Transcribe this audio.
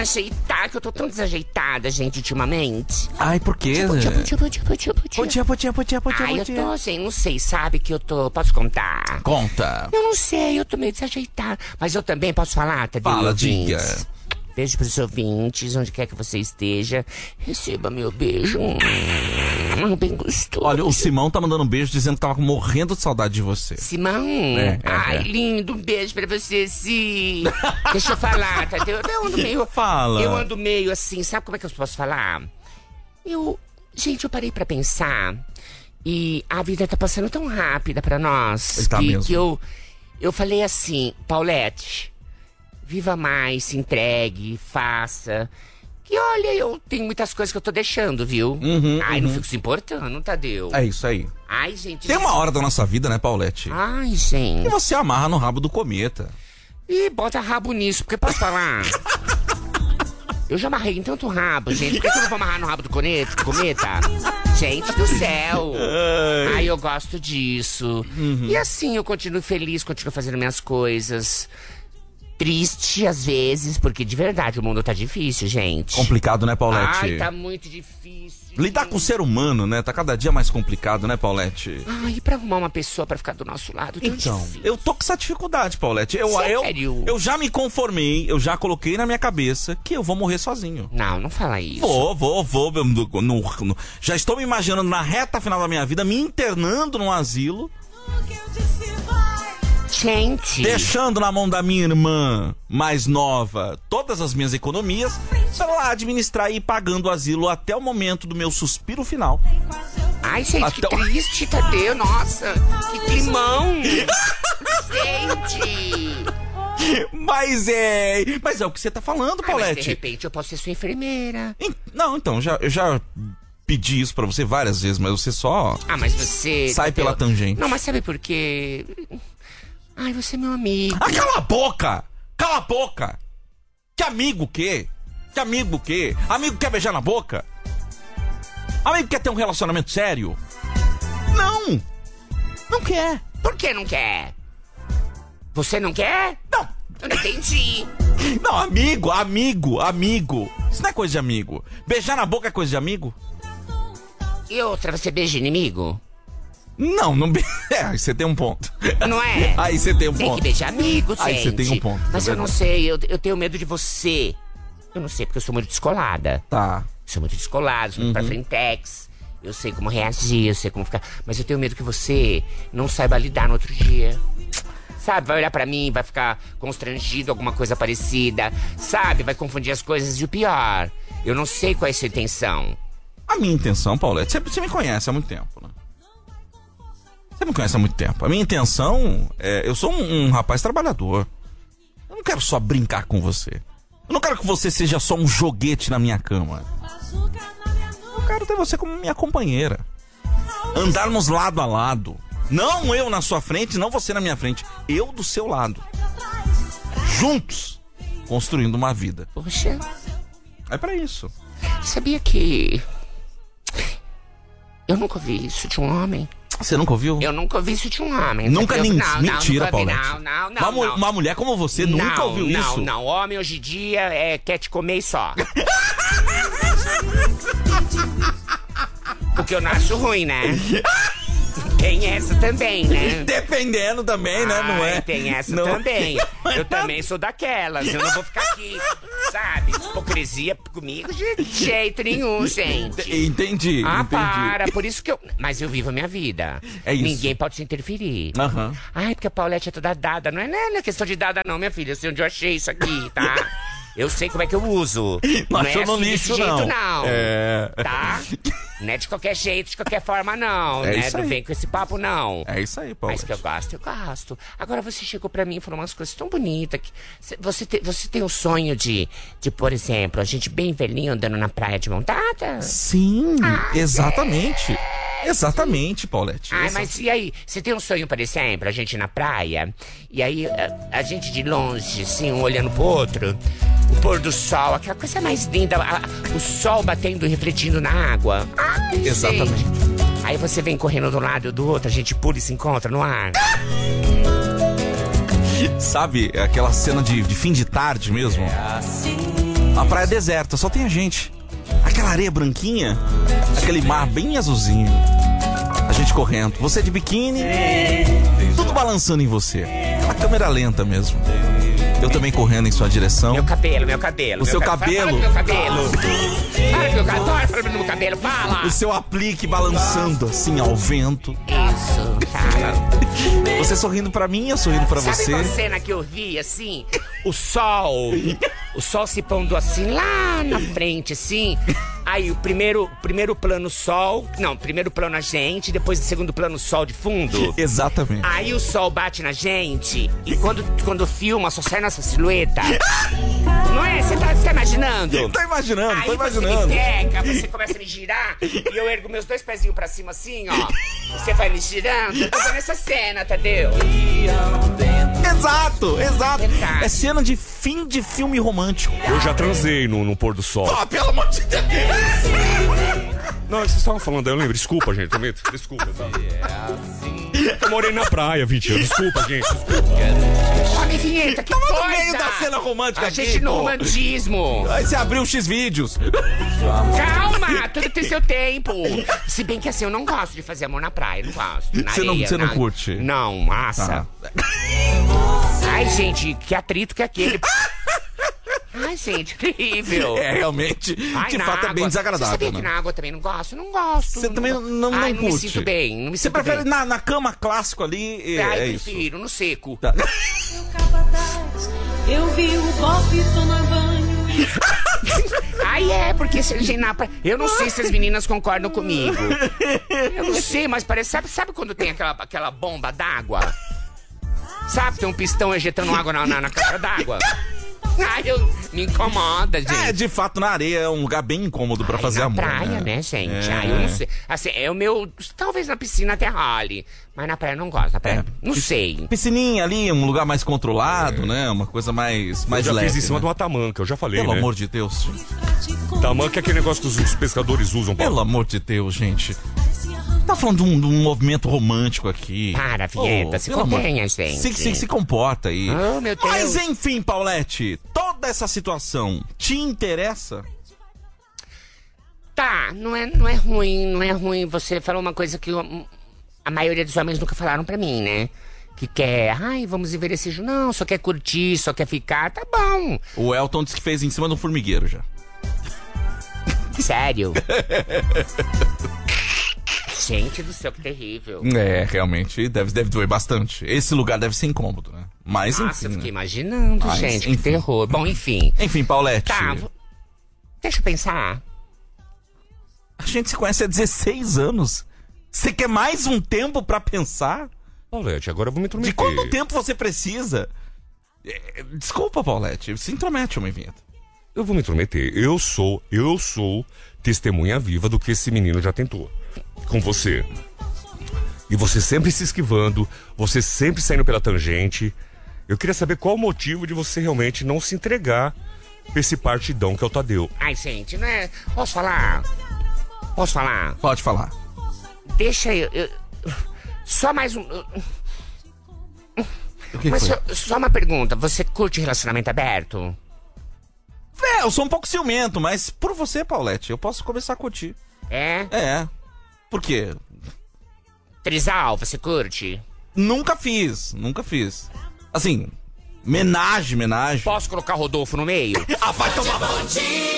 ajeitar, que eu tô tão desajeitada, gente, ultimamente. Ai, por quê? Podia. Ai, eu tô assim, não sei, sabe que eu tô... Posso contar? Conta. Eu não sei, eu tô meio desajeitada. Mas eu também posso falar, Tadeu? Fala, ouvintes? diga. Beijo pros ouvintes, onde quer que você esteja. Receba meu beijo. Bem gostoso. Olha, o Simão tá mandando um beijo dizendo que tava morrendo de saudade de você. Simão? Ai, lindo, um beijo pra você, sim. Deixa eu falar, Tadeu. Eu ando meio... Fala. Eu ando meio assim, sabe como é que eu posso falar? Gente, eu parei pra pensar. E a vida tá passando tão rápida pra nós. Tá mesmo. Que eu falei assim, Paulette, viva mais, se entregue, faça. Que olha, eu tenho muitas coisas que eu tô deixando, viu? Não fico se importando, Tadeu. É isso aí. Ai, gente... Tem uma hora da nossa vida, né, Paulette? Ai, gente... Que você amarra no rabo do cometa. Ih, bota rabo nisso, porque posso falar? Eu já amarrei em tanto rabo, gente. Por que eu não vou amarrar no rabo do cometa? Gente do céu. Ai, eu gosto disso. E assim, eu continuo feliz, continuo fazendo minhas coisas. Triste, às vezes, porque de verdade o mundo tá difícil, gente. Complicado, né, Paulette? Ai, tá muito difícil. Lidar com o ser humano, né? Tá cada dia mais complicado, né, Paulette? Ai, e pra arrumar uma pessoa pra ficar do nosso lado, tão Então, difícil. eu tô com essa dificuldade, Paulette. Sério? Eu já me conformei, eu já coloquei na minha cabeça que eu vou morrer sozinho. Não fala isso. Vou. Já estou me imaginando na reta final da minha vida, me internando num asilo. Gente. Deixando na mão da minha irmã mais nova todas as minhas economias pra lá administrar e ir pagando o asilo até o momento do meu suspiro final. Ai, gente, que triste, Tadeu. Nossa, que climão. Gente. Mas é o que você tá falando, Paulette. Mas de repente eu posso ser sua enfermeira. Não, então, eu já pedi isso pra você várias vezes, mas você só... mas você... sai pela tangente. Não, mas sabe por quê? Ai, você é meu amigo. Cala a boca! Cala a boca! Que amigo o quê? Que amigo o quê? Amigo quer beijar na boca? Amigo quer ter um relacionamento sério? Não quer. Por que não quer? Você não quer? Não. Eu não entendi. Não, amigo. Isso não é coisa de amigo. Beijar na boca é coisa de amigo? E outra, você beija inimigo? Não aí você tem um ponto. Não é? Aí você tem um ponto. Tem que beijar amigo, gente. Aí você tem um ponto. Mas eu não sei, eu tenho medo de você. Eu não sei, porque eu sou muito descolada. Tá. Sou muito descolada, sou muito pra frentex. Eu sei como reagir, eu sei como ficar. Mas eu tenho medo que você não saiba lidar no outro dia. Sabe, vai olhar pra mim, vai ficar constrangido, alguma coisa parecida. Sabe, vai confundir as coisas. E o pior, eu não sei qual é a sua intenção. A minha intenção, Paulette, você me conhece há muito tempo, né? Você me conhece há muito tempo. A minha intenção é... Eu sou um rapaz trabalhador. Eu não quero só brincar com você. Eu não quero que você seja só um joguete na minha cama. Eu quero ter você como minha companheira. Andarmos lado a lado. Não eu na sua frente, não você na minha frente. Eu do seu lado. Juntos. Construindo uma vida. Poxa. É pra isso. Sabia que... eu nunca ouvi isso de um homem. Você nunca ouviu? Eu nunca ouvi isso de um homem. Nunca nem... Mentira, nunca Paulette. Não. Uma mulher como você nunca ouviu isso? Não. Homem hoje em dia quer te comer e só. O que eu não acho ruim, né? Tem essa também, né? Dependendo também, né? Não é? Tem essa também. Eu também sou daquelas. Eu não vou ficar aqui, sabe? Hipocrisia comigo de jeito nenhum, gente. Entendi. Para. Por isso que eu... Mas eu vivo a minha vida. É isso. Ninguém pode se interferir. Ai, porque a Paulette é toda dada. Não é questão de dada não, minha filha. Eu sei onde eu achei isso aqui, tá? Eu sei como é que eu uso. Não é achou no assim lixo, desse jeito, não. Tá? Não é de qualquer jeito, de qualquer forma, não. Não vem com esse papo, não. É isso aí, Paulette. Mas que eu gosto. Agora você chegou pra mim e falou umas coisas tão bonitas. Que você tem um sonho de, por exemplo, a gente bem velhinho andando na praia de montada? Sim, exatamente. Exatamente, Paulette. Mas e aí? Você tem um sonho, por exemplo, a gente na praia, e aí a gente de longe, assim, um olhando pro outro, o pôr do sol, aquela coisa mais linda, o sol batendo e refletindo na água. Exatamente. Gente. Aí você vem correndo do lado do outro, a gente pula e se encontra no ar. Sabe, aquela cena de fim de tarde mesmo? Uma praia deserta, só tem a gente. Aquela areia branquinha, aquele mar bem azulzinho. A gente correndo, você de biquíni, tudo balançando em você. A câmera lenta mesmo. Eu também correndo em sua direção. Meu cabelo. O seu cabelo. Fala do meu cabelo. Fala do meu cabelo. Fala do meu cabelo. Fala. O seu aplique balançando assim ao vento. Isso, fala. Você sorrindo pra mim, eu sorrindo pra Sabe você. uma cena que eu vi, assim? O sol se pondo assim lá na frente, assim. Aí o primeiro plano sol. Não, primeiro plano a gente, depois o segundo plano sol de fundo. Exatamente. Aí o sol bate na gente e quando filma só sai nossa silhueta. Não é? Você tá imaginando? Tô imaginando, Aí tô imaginando. você me pega, você começa a me girar e eu ergo meus 2 pezinhos pra cima assim, ó. Você vai me girando. Eu tô vendo essa cena, Tadeu. Exato. Verdade. É cena de fim de filme romântico. Eu já transei no pôr do sol. Ah, pelo amor de Deus. Não, vocês estavam falando, eu lembro. Desculpa, gente, prometo. Desculpa, tá? Eu morei na praia 20 anos. Desculpa, gente. Olha a vinheta, que Tava coisa! no meio da cena romântica A aqui, gente no pô. romantismo. Aí você abriu o X-Vídeos. Calma, tudo tem seu tempo. Se bem que assim, eu não gosto de fazer amor na praia, não gosto. Na Você não- areia, você não na- curte? Não, massa. Ai, gente, que atrito que é aquele. Ai, gente, terrível. É, realmente, Ai, de na fato é bem água. Você desagradável, sabia que né? na água também não gosto? Não gosto. Você também não Ai, não me curte? sinto bem, não me Você sinto prefere bem. na cama clássico ali, Ai, é isso. prefiro, no seco. Tá. Eu vi o golpe tomar banho. Ai, é, porque se gente na praia. Eu não sei se as meninas concordam comigo. Eu não sei, mas parece. Sabe quando tem aquela bomba d'água? Sabe, tem um pistão ejetando água na caixa d'água? Ai, me incomoda, gente. É, de fato, na areia é um lugar bem incômodo pra fazer na amor. praia, né, gente? É. Ai, eu não sei. Assim, é o meu. Talvez na piscina até role. Mas na praia eu não gosto. Na praia, não sei. Piscininha ali, um lugar mais controlado, né? Uma coisa mais Eu já leve. fiz em cima né? de uma tamanca, eu já falei, Pelo né? amor de Deus, gente. Tamanca é aquele negócio que os pescadores usam. Paulo. Pelo amor de Deus, gente. Tá falando de um movimento romântico aqui. Para, Vinheta, se pelo amor- contenha, gente. Se comporta aí. Oh, meu Deus. Mas enfim, Paulette, toda essa situação te interessa? Tá, não é ruim. Você falou uma coisa que a maioria dos homens nunca falaram pra mim, né? Que quer, ai, vamos envelhecer junto. Não, só quer curtir, só quer ficar, tá bom. O Elton disse que fez em cima de um formigueiro já. Sério. Gente do céu, que terrível. É, realmente, deve doer bastante. Esse lugar deve ser incômodo, né? Mas Nossa, enfim. eu fiquei Né? imaginando, Mas, gente, que enfim. terror. Bom, enfim. Enfim, Paulette. Tá, deixa eu pensar. A gente se conhece há 16 anos. Você quer mais um tempo pra pensar? Paulette, agora eu vou me intrometer. De quanto tempo você precisa? Desculpa, Paulette. Se intromete, homem vinheta. Eu vou me intrometer. Eu sou testemunha viva do que esse menino já tentou. Com você. E você sempre se esquivando, você sempre saindo pela tangente. Eu queria saber qual o motivo de você realmente não se entregar pra esse partidão que é o Tadeu. Ai, gente, né? Posso falar? Posso falar? Pode falar. Deixa eu só mais um. O que Mas foi? só uma pergunta. Você curte relacionamento aberto? É, eu sou um pouco ciumento, mas por você, Paulette, eu posso começar a curtir. É? É. Por quê? Trisal, você curte? Nunca fiz. Assim, menagem. Posso colocar Rodolfo no meio? Ah, vai tomar banho.